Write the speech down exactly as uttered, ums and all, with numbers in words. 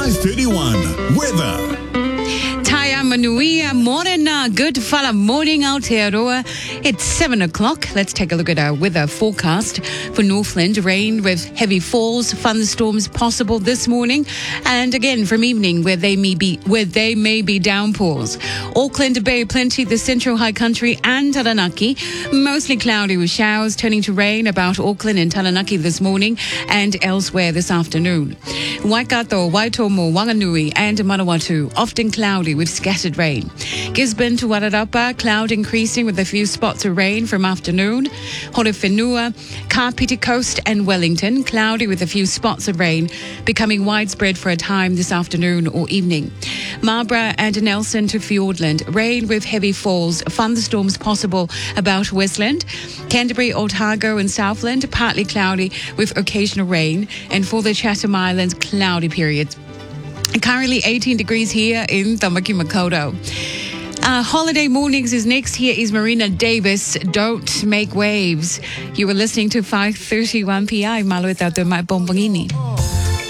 five thirty-one. Weather. Taya Manuia, Morena, good fala morning Aotearoa. It's seven o'clock. Let's take a look at our weather forecast for Northland. Rain with heavy falls, thunderstorms possible this morning, and again from evening where they may be where they may be downpours. Auckland Bay plenty, the Central High Country and Taranaki, mostly cloudy with showers turning to rain about Auckland and Taranaki this morning and elsewhere this afternoon. Waikato, Waitomo, Wanganui and Manawatu often cloudy with scattered rain. Gisborne to Wairarapa, cloud increasing with a few spots of rain from afternoon. Horowhenua, Kapiti Coast and Wellington, cloudy with a few spots of rain, becoming widespread for a time this afternoon or evening. Marlborough and Nelson to Fiordland, rain with heavy falls, thunderstorms possible about Westland. Canterbury, Otago and Southland, partly cloudy with occasional rain. And for the Chatham Islands, cloudy periods. Currently eighteen degrees here in Tamaki Makaurau. Uh, holiday mornings is next. Here is Marina Davis. Don't make waves. You were listening to five thirty-one P I. Malo e tātou mai pompongini.